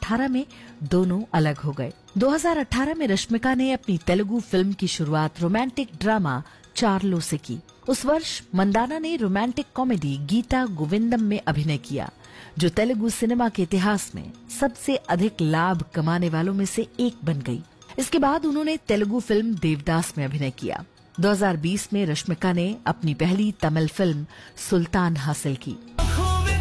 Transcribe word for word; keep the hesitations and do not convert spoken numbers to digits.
अठारह में दोनों अलग हो गए। दो हज़ार अठारह में रश्मिका ने अपनी तेलुगु फिल्म की शुरुआत रोमांटिक ड्रामा चार्लो से की। उस वर्ष मंदाना ने रोमांटिक कॉमेडी गीता गोविंदम में अभिनय किया, जो तेलुगु सिनेमा के इतिहास में सबसे अधिक लाभ कमाने वालों में से एक बन गई। इसके बाद उन्होंने तेलुगु फिल्म देवदास में अभिनय किया। दो हज़ार बीस में रश्मिका ने अपनी पहली तमिल फिल्म सुल्तान हासिल की।